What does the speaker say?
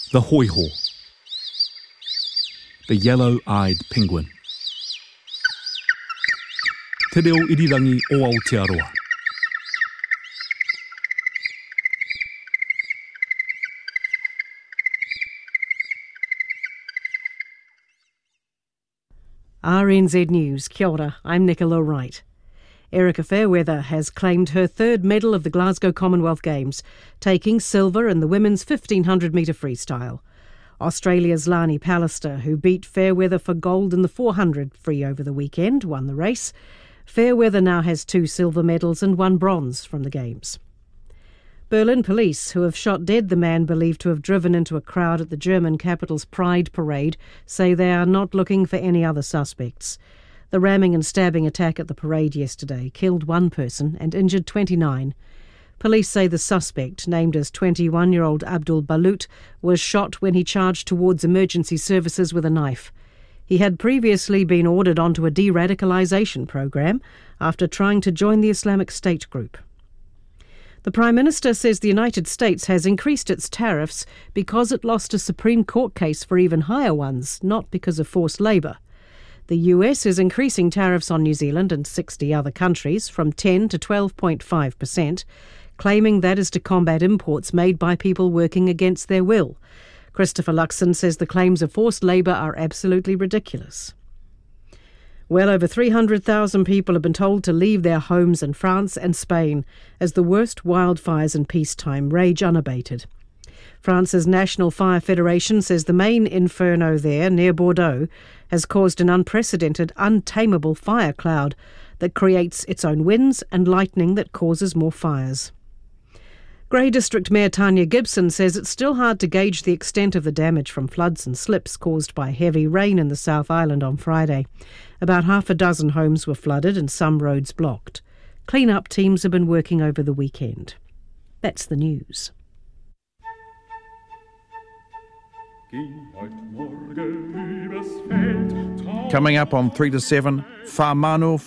The hoiho. The yellow-eyed penguin. Te reo irirangi o Aotearoa. RNZ News, kia ora, I'm Nicola Wright. Erica Fairweather has claimed her third medal of the Glasgow Commonwealth Games, taking silver in the women's 1500-metre freestyle. Australia's Lani Pallister, who beat Fairweather for gold in the 400 free over the weekend, won the race. Fairweather now has 2 silver medals and 1 bronze from the Games. Berlin police, who have shot dead the man believed to have driven into a crowd at the German capital's Pride parade, say they are not looking for any other suspects. The ramming and stabbing attack at the parade yesterday killed 1 person and injured 29. Police say the suspect, named as 21-year-old Abdul Balut, was shot when he charged towards emergency services with a knife. He had previously been ordered onto a de-radicalisation program after trying to join the Islamic State group. The Prime Minister says the United States has increased its tariffs because it lost a Supreme Court case for even higher ones, not because of forced labour. The US is increasing tariffs on New Zealand and 60 other countries from 10 to 12.5%, claiming that is to combat imports made by people working against their will. Christopher Luxon says the claims of forced labour are absolutely ridiculous. Well over 300,000 people have been told to leave their homes in France and Spain as the worst wildfires in peacetime rage unabated. France's National Fire Federation says the main inferno there, near Bordeaux, has caused an unprecedented, untamable fire cloud that creates its own winds and lightning that causes more fires. Grey District Mayor Tanya Gibson says it's still hard to gauge the extent of the damage from floods and slips caused by heavy rain in the South Island on Friday. About half a dozen homes were flooded and some roads blocked. Clean-up teams have been working over the weekend. That's the news. Coming up on 3 to 7, Whamano